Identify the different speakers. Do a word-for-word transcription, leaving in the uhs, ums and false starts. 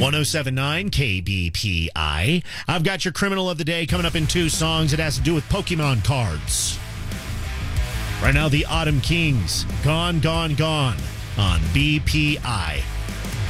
Speaker 1: oh seven point nine K B P I. I've got your criminal of the day coming up in two songs. It has to do with Pokemon cards. Right now, the Autumn Kings, Gone, Gone, Gone on B P I.